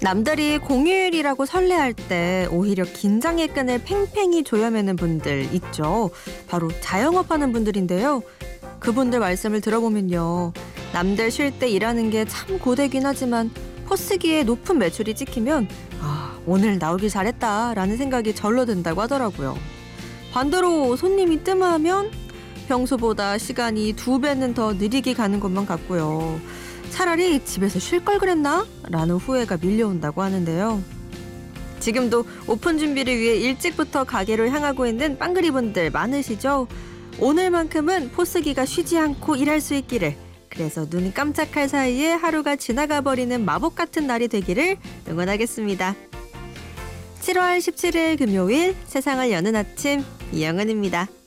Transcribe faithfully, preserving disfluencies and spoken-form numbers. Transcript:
남들이 공휴일이라고 설레할 때 오히려 긴장의 끈을 팽팽히 조여매는 분들 있죠. 바로 자영업하는 분들인데요. 그분들 말씀을 들어보면요. 남들 쉴 때 일하는 게 참 고되긴 하지만 포스기에 높은 매출이 찍히면 아, 오늘 나오길 잘했다라는 생각이 절로 든다고 하더라고요. 반대로 손님이 뜸하면 평소보다 시간이 두 배는 더 느리게 가는 것만 같고요. 차라리 집에서 쉴 걸 그랬나? 라는 후회가 밀려온다고 하는데요. 지금도 오픈 준비를 위해 일찍부터 가게로 향하고 있는 빵그리분들 많으시죠? 오늘만큼은 포스기가 쉬지 않고 일할 수 있기를, 그래서 눈이 깜짝할 사이에 하루가 지나가 버리는 마법 같은 날이 되기를 응원하겠습니다. 칠월 십칠일 금요일 세상을 여는 아침 이영은입니다.